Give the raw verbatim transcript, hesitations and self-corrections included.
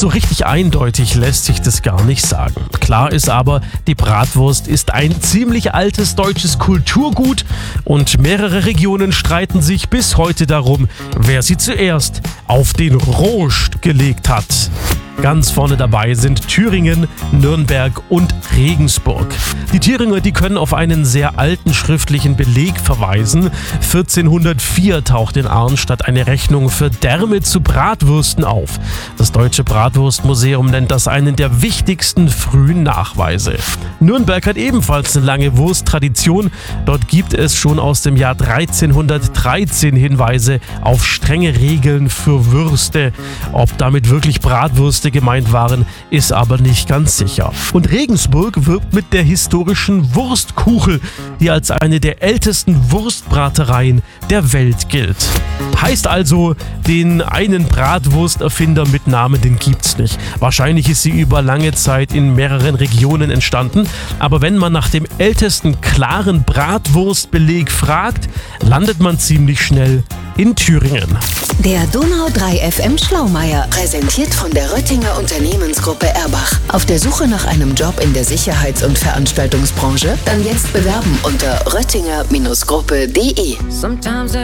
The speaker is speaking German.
So richtig eindeutig lässt sich das gar nicht sagen. Klar ist aber, die Bratwurst ist ein ziemlich altes deutsches Kulturgut und mehrere Regionen streiten sich bis heute darum, wer sie zuerst auf den Rost gelegt hat. Ganz vorne dabei sind Thüringen, Nürnberg und Regensburg. Die Thüringer, die können auf einen sehr alten schriftlichen Beleg verweisen. vierzehnhundertvier taucht in Arnstadt eine Rechnung für Därme zu Bratwürsten auf. Das Deutsche Bratwurstmuseum nennt das einen der wichtigsten frühen Nachweise. Nürnberg hat ebenfalls eine lange Wursttradition. Dort gibt es schon aus dem Jahr dreizehnhundertdreizehn Hinweise auf strenge Regeln für Würste. Ob damit wirklich Bratwürste gemeint waren, ist aber nicht ganz sicher. Und Regensburg wirbt mit der historischen Wurstkuchel, die als eine der ältesten Wurstbratereien der Welt gilt. Heißt also, den einen Bratwursterfinder mit Namen, den gibt's nicht. Wahrscheinlich ist sie über lange Zeit in mehreren Regionen entstanden, aber wenn man nach dem ältesten klaren Bratwurstbeleg fragt, landet man ziemlich schnell in Thüringen. Der Donau drei F M Schlaumeier, präsentiert von der Röttinger Unternehmensgruppe Erbach. Auf der Suche nach einem Job in der Sicherheits- und Veranstaltungsbranche? Dann jetzt bewerben unter röttinger Gruppe punkt de.